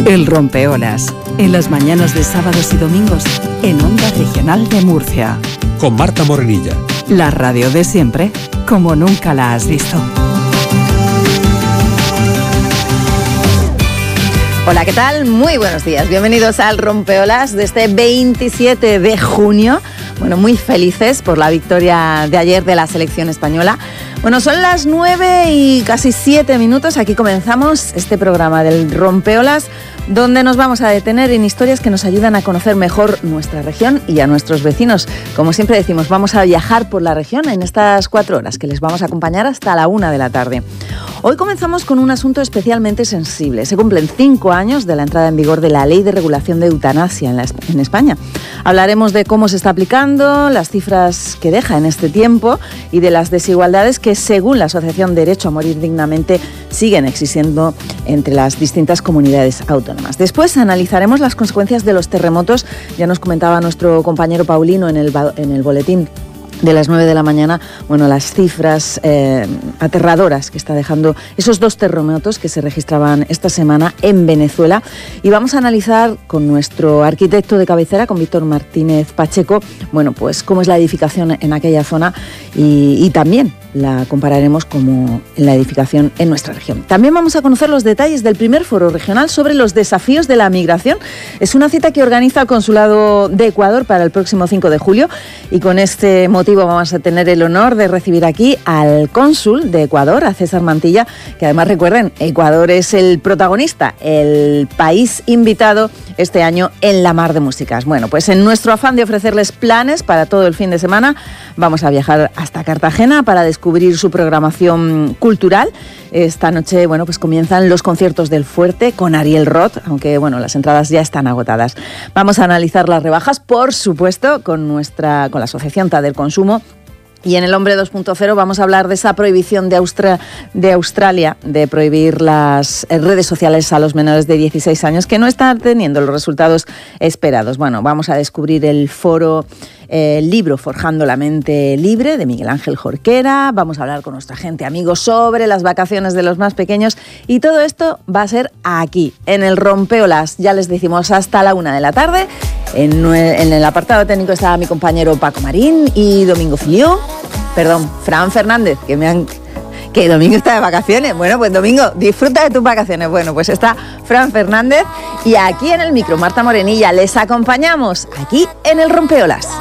El Rompeolas, en las mañanas de sábados y domingos, en Onda Regional de Murcia. Con Marta Morenilla. La radio de siempre, como nunca la has visto. Hola, ¿qué tal? Muy buenos días. Bienvenidos al Rompeolas de este 27 de junio. Bueno, muy felices por la victoria de ayer de la selección española. Bueno, son las 9 y casi 7 minutos. Aquí comenzamos este programa del Rompeolas, donde nos vamos a detener en historias que nos ayudan a conocer mejor nuestra región y a nuestros vecinos. Como siempre decimos, vamos a viajar por la región en estas 4 horas que les vamos a acompañar hasta la 1 de la tarde. Hoy comenzamos con un asunto especialmente sensible. Se cumplen 5 años de la entrada en vigor de la Ley de Regulación de Eutanasia en España. Hablaremos de cómo se está aplicando, las cifras que deja en este tiempo y de las desigualdades que, según la Asociación Derecho a Morir Dignamente, siguen existiendo entre las distintas comunidades autónomas. Después analizaremos las consecuencias de los terremotos. Ya nos comentaba nuestro compañero Paulino en el boletín de las 9 de la mañana, bueno, las cifras aterradoras que está dejando esos 2 terremotos que se registraban esta semana en Venezuela. Y vamos a analizar con nuestro arquitecto de cabecera, con Víctor Martínez Pacheco, bueno, pues cómo es la edificación en aquella zona y también la compararemos como en la edificación en nuestra región. También vamos a conocer los detalles del primer foro regional sobre los desafíos de la migración. Es una cita que organiza el Consulado de Ecuador para el próximo 5 de julio y con este motivo vamos a tener el honor de recibir aquí al cónsul de Ecuador, a César Mantilla, que además recuerden, Ecuador es el protagonista, el país invitado este año en la Mar de Músicas. Bueno, pues en nuestro afán de ofrecerles planes para todo el fin de semana, vamos a viajar hasta Cartagena para descubrir su programación cultural. Esta noche, bueno, pues comienzan los conciertos del Fuerte con Ariel Roth, aunque, bueno, las entradas ya están agotadas. Vamos a analizar las rebajas, por supuesto, con la Asociación TADER Consumo. Y en el Hombre 2.0 vamos a hablar de esa prohibición de Australia de prohibir las redes sociales a los menores de 16 años que no están teniendo los resultados esperados. Bueno, vamos a descubrir el libro Forjando la Mente Libre de Miguel Ángel Jorquera. Vamos a hablar con nuestra gente amigo sobre las vacaciones de los más pequeños y todo esto va a ser aquí, en el Rompeolas. Ya les decimos hasta la 1 de la tarde. En el apartado técnico está mi compañero Paco Marín y Fran Fernández, que Domingo está de vacaciones. Bueno, pues Domingo, disfruta de tus vacaciones. Bueno, pues está Fran Fernández y aquí en el micro, Marta Morenilla. Les acompañamos aquí en el Rompeolas.